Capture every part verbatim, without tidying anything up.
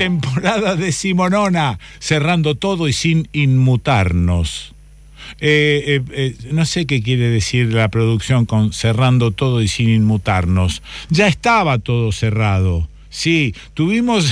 temporada decimonona, cerrando todo y sin inmutarnos. Eh, eh, eh, no sé qué quiere decir la producción con cerrando todo y sin inmutarnos. Ya estaba todo cerrado. Sí, tuvimos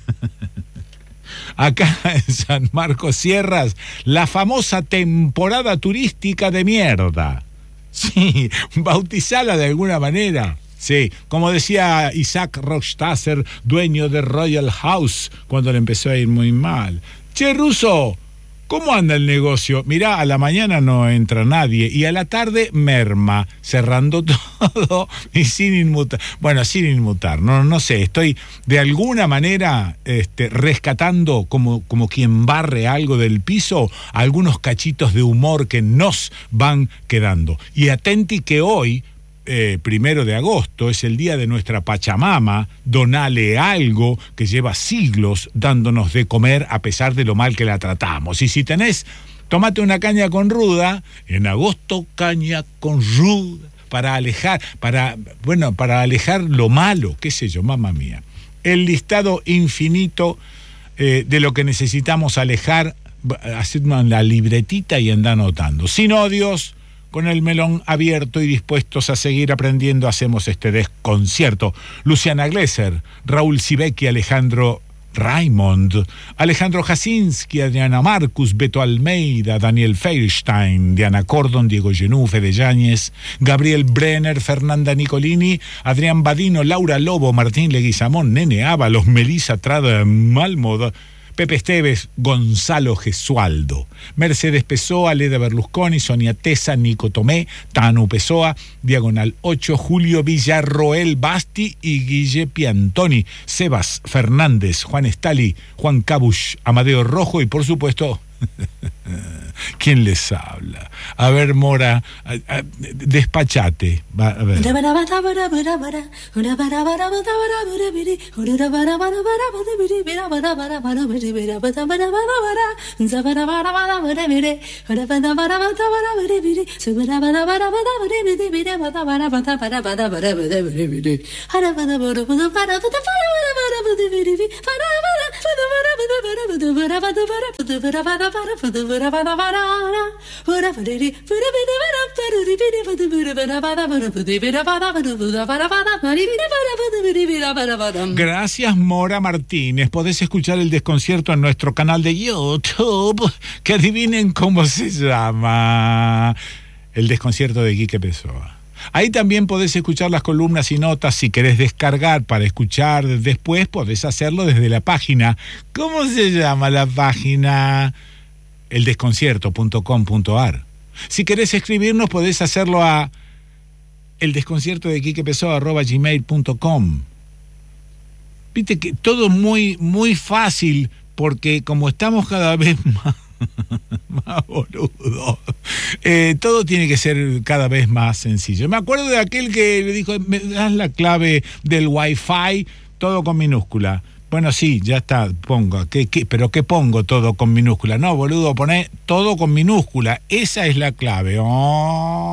acá en San Marcos Sierras la famosa temporada turística de mierda. Sí, bautizala de alguna manera. Sí, como decía Isaac Rochstasser, dueño de Royal House, cuando le empezó a ir muy mal. Che, Russo, ¿cómo anda el negocio? Mirá, a la mañana no entra nadie y a la tarde merma, cerrando todo y sin inmutar. Bueno, sin inmutar, no, no sé, estoy de alguna manera este, rescatando como, como quien barre algo del piso, algunos cachitos de humor que nos van quedando. Y atenti que hoy, Eh, primero de agosto, es el día de nuestra Pachamama, donale algo que lleva siglos dándonos de comer a pesar de lo mal que la tratamos. Y si tenés, tomate una caña con ruda, en agosto caña con ruda, para alejar, para, bueno, para alejar lo malo, qué sé yo, mamá mía. El listado infinito eh, de lo que necesitamos alejar, hacedme la libretita y anda anotando. Sin odios, con el melón abierto y dispuestos a seguir aprendiendo, hacemos este desconcierto. Luciana Glesser, Raúl Sibeki, Alejandro Raymond, Alejandro Jasinski, Adriana Marcus, Beto Almeida, Daniel Feirstein, Diana Cordon, Diego Genú, Fede Yáñez, Gabriel Brenner, Fernanda Nicolini, Adrián Badino, Laura Lobo, Martín Leguizamón, Nene Ábalos, Melissa Trada Malmoda, Pepe Esteves, Gonzalo Gesualdo, Mercedes Pessoa, Leda Berlusconi, Sonia Tesa, Nico Tomé, Tanu Pessoa, Diagonal ocho, Julio Villarroel Basti y Guille Piantoni, Sebas Fernández, Juan Estali, Juan Cabush, Amadeo Rojo y por supuesto, ¿quién les habla? A ver, Mora, a, a, despachate. Va, a ver. Gracias, Mora Martínez. Podés escuchar el desconcierto en nuestro canal de YouTube, que adivinen cómo se llama. El desconcierto de Quique Pessoa. Ahí también podés escuchar las columnas y notas. Si querés descargar para escuchar después, podés hacerlo desde la página. ¿Cómo se llama la página? el desconcierto punto com punto a r. Si querés escribirnos, podés hacerlo a eldesconcierto de Quique Pessoa arroba gmail punto com. Viste que todo muy, muy fácil, porque como estamos cada vez más, más boludo, eh, todo tiene que ser cada vez más sencillo. Me acuerdo de aquel que le dijo, me das la clave del Wi-Fi, todo con minúscula. Bueno, sí, ya está, pongo. ¿Qué, qué, ¿Pero qué pongo todo con minúscula? No, boludo, poné todo con minúscula. Esa es la clave. Oh.